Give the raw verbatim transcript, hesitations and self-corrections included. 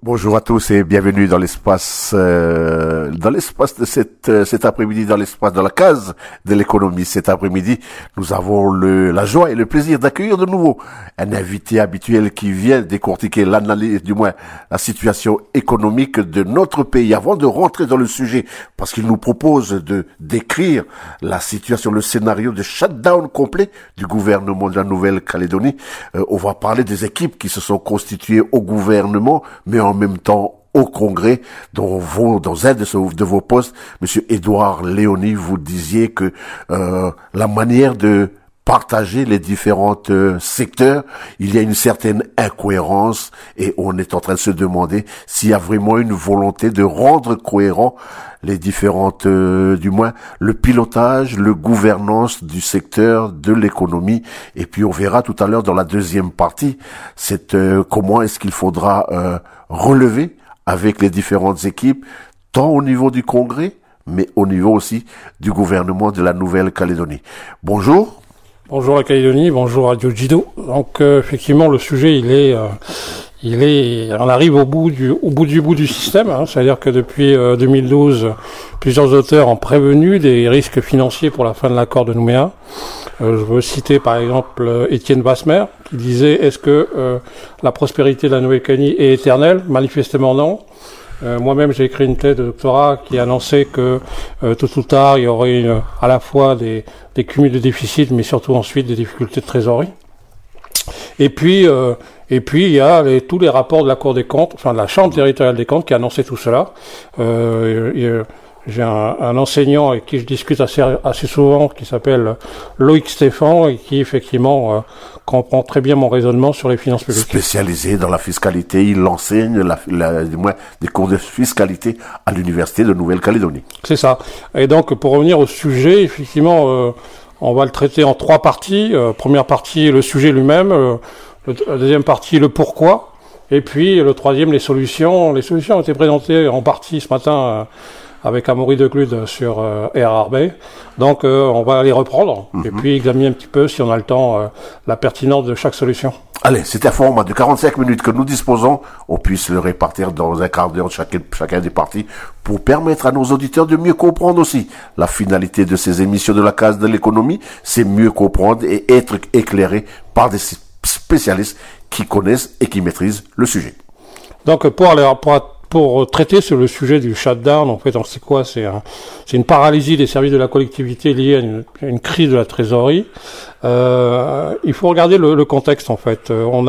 Bonjour à tous et bienvenue dans l'espace, euh, dans l'espace de cette, euh, cet après-midi, dans l'espace de la case de l'économie. Cet après-midi, nous avons le, la joie et le plaisir d'accueillir de nouveau un invité habituel qui vient décortiquer l'analyse, du moins la situation économique de notre pays. Avant de rentrer dans le sujet, parce qu'il nous propose de décrire la situation, le scénario de shutdown complet du gouvernement de la Nouvelle-Calédonie, euh, on va parler des équipes qui se sont constituées au gouvernement, mais en même temps au Congrès, dont vous, dans un de, ce, de vos postes, Monsieur Édouard Léoni, vous disiez que euh, la manière de partager les différents euh, secteurs, il y a une certaine incohérence et on est en train de se demander s'il y a vraiment une volonté de rendre cohérent les différentes, euh, du moins le pilotage, le gouvernance du secteur de l'économie. Et puis on verra tout à l'heure dans la deuxième partie, c'est euh, comment est-ce qu'il faudra euh, relever avec les différentes équipes, tant au niveau du Congrès, mais au niveau aussi du gouvernement de la Nouvelle-Calédonie. Bonjour. Bonjour la Calédonie, bonjour Radio Jido. Donc euh, effectivement le sujet il est, euh, il est, on arrive au bout du, au bout du bout du système. Hein, c'est-à-dire que depuis euh, deux mille douze, plusieurs auteurs ont prévenu des risques financiers pour la fin de l'accord de Nouméa. Euh, je veux citer par exemple euh, Étienne Basmer qui disait est-ce que euh, la prospérité de la Nouvelle-Calédonie est éternelle? Manifestement non. Euh, moi-même, j'ai écrit une thèse de doctorat qui annonçait que euh, tôt ou tard, il y aurait une, à la fois des, des cumuls de déficits, mais surtout ensuite des difficultés de trésorerie. Et puis, euh, et puis il y a les, tous les rapports de la Cour des comptes, enfin de la Chambre territoriale des comptes, qui annonçait tout cela. Euh, et, et, j'ai un, un enseignant avec qui je discute assez, assez souvent, qui s'appelle Loïc Stéphane, et qui effectivement euh, comprend très bien mon raisonnement sur les finances publiques. Spécialisé dans la fiscalité, il enseigne la, la, du moins, des cours de fiscalité à l'Université de Nouvelle-Calédonie. C'est ça. Et donc, pour revenir au sujet, effectivement, euh, on va le traiter en trois parties. Euh, première partie, le sujet lui-même. Euh, le, la deuxième partie, le pourquoi. Et puis, le troisième, les solutions. Les solutions ont été présentées en partie ce matin euh, avec Amaury Declude sur euh, R R B. Donc, euh, on va les reprendre mm-hmm. et puis examiner un petit peu, si on a le temps, euh, la pertinence de chaque solution. Allez, c'est un format de quarante-cinq minutes que nous disposons. On puisse le répartir dans un quart d'heure chacun, chacun des parties pour permettre à nos auditeurs de mieux comprendre aussi. La finalité de ces émissions de la case de l'économie, c'est mieux comprendre et être éclairé par des spécialistes qui connaissent et qui maîtrisent le sujet. Donc, pour aller, pour Pour traiter sur le sujet du shutdown, en fait, on sait quoi? C'est un, c'est une paralysie des services de la collectivité liée à une, à une crise de la trésorerie. Euh, il faut regarder le, le contexte, en fait. On